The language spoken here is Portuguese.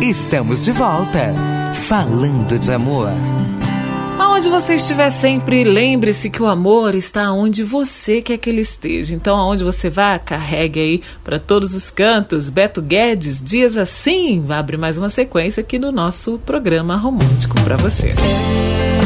Estamos de volta, falando de amor. Aonde você estiver sempre, lembre-se que o amor está onde você quer que ele esteja. Então, aonde você vá, carregue aí para todos os cantos. Beto Guedes, Dias Assim, abre mais uma sequência aqui no nosso programa romântico para você.